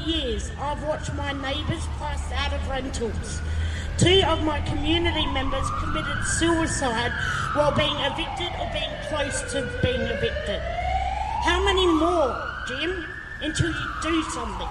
Years, I've watched my neighbours priced out of rentals. 2 of my community members committed suicide while being evicted or being close to being evicted. How many more, Jim, until you do something?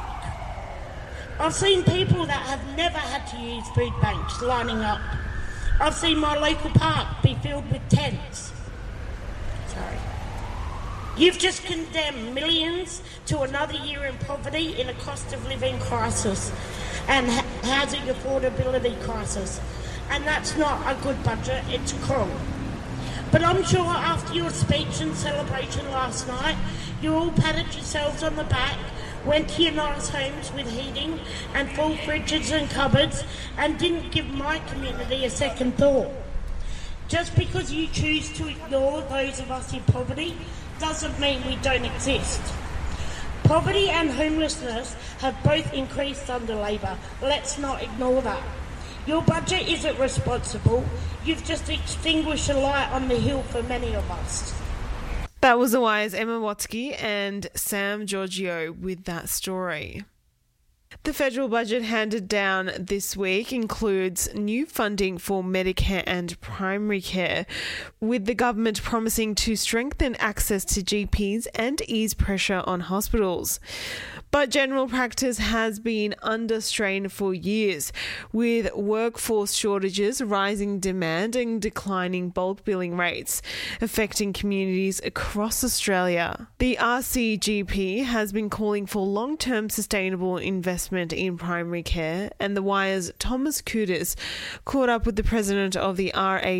I've seen people that have never had to use food banks lining up. I've seen my local park be filled with tents. Sorry. You've just condemned millions to another year in poverty in a cost of living crisis and housing affordability crisis. And that's not a good budget, it's cruel. But I'm sure after your speech and celebration last night, you all patted yourselves on the back, went to your nice homes with heating and full fridges and cupboards, and didn't give my community a second thought. Just because you choose to ignore those of us in poverty doesn't mean we don't exist. Poverty and homelessness have both increased under Labor. Let's not ignore that. Your budget isn't responsible. You've just extinguished a light on the hill for many of us. That was the wise Emma Watzke and Sam Giorgio with that story. The federal budget handed down this week includes new funding for Medicare and primary care, with the government promising to strengthen access to GPs and ease pressure on hospitals. But general practice has been under strain for years, with workforce shortages, rising demand and declining bulk billing rates, affecting communities across Australia. The RCGP has been calling for long-term sustainable investment in primary care, and The Wire's Thomas Kudis caught up with the president of the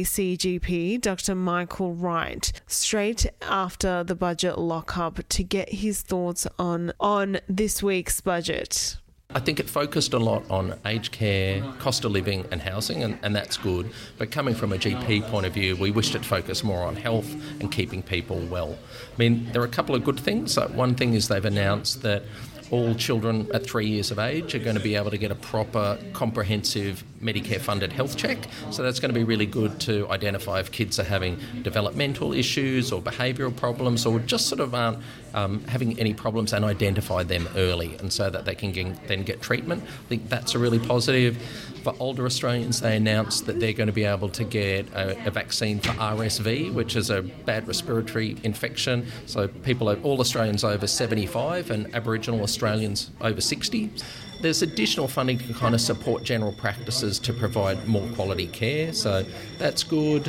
RACGP, Dr. Michael Wright, straight after the budget lockup to get his thoughts on this week's budget. I think it focused a lot on aged care, cost of living and housing, and that's good. But coming from a GP point of view, we wished it focused more on health and keeping people well. I mean, there are a couple of good things. One thing is they've announced that all children at 3 years of age are going to be able to get a proper, comprehensive Medicare-funded health check. So that's going to be really good to identify if kids are having developmental issues or behavioural problems or just sort of aren't having any problems, and identify them early, and so that they can then get treatment. I think that's a really positive. For older Australians, they announced that they're going to be able to get a vaccine for RSV, which is a bad respiratory infection. So all Australians over 75 and Aboriginal Australians over 60. There's additional funding to kind of support general practices to provide more quality care, so that's good.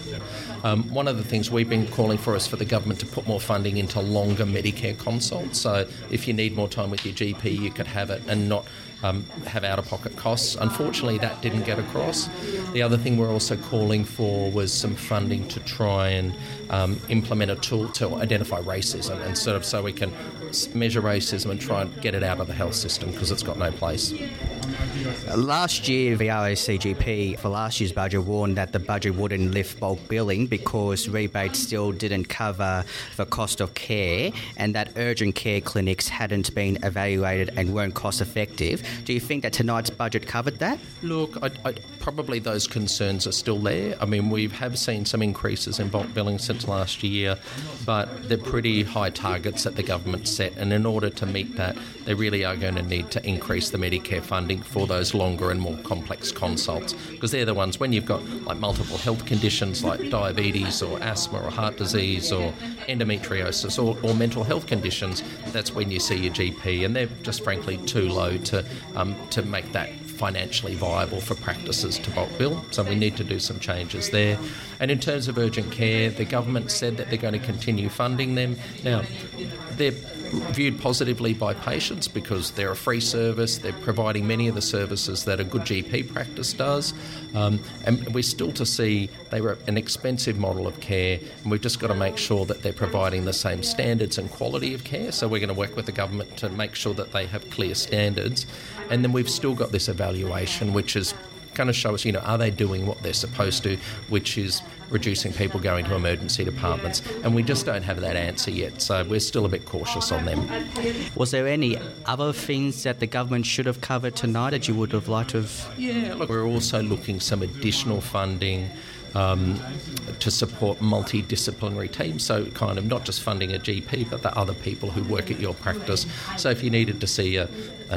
One of the things we've been calling for is for the government to put more funding into longer Medicare consults. So if you need more time with your GP, you could have it and not have out-of-pocket costs. Unfortunately, that didn't get across. The other thing we're also calling for was some funding to try and implement a tool to identify racism, and sort of so we can measure racism and try and get it out of the health system, because it's got no place. Last year, the RACGP for last year's budget warned that the budget wouldn't lift bulk billing because rebates still didn't cover the cost of care, and that urgent care clinics hadn't been evaluated and weren't cost effective. Do you think that tonight's budget covered that? Look, probably those concerns are still there. I mean, we have seen some increases in bulk billing since last year, but they're pretty high targets that the government set, and in order to meet that, they really are going to need to increase the Medicare funding for those longer and more complex consults, because they're the ones when you've got like multiple health conditions like diabetes or asthma or heart disease or endometriosis or mental health conditions, that's when you see your GP, and they're just frankly too low to make that financially viable for practices to bulk bill. So we need to do some changes there. And in terms of urgent care, the government said that they're going to continue funding them. Now, they're viewed positively by patients because they're a free service. They're providing many of the services that a good GP practice does. And we're still to see they were an expensive model of care, and we've just got to make sure that they're providing the same standards and quality of care. So we're going to work with the government to make sure that they have clear standards. And then we've still got this evaluation, which is going to show us, are they doing what they're supposed to, which is reducing people going to emergency departments. And we just don't have that answer yet, so we're still a bit cautious on them. Was there any other things that the government should have covered tonight that you would have liked to have? Yeah, look, we're also looking some additional funding to support multidisciplinary teams, so kind of not just funding a GP but the other people who work at your practice. So if you needed to see a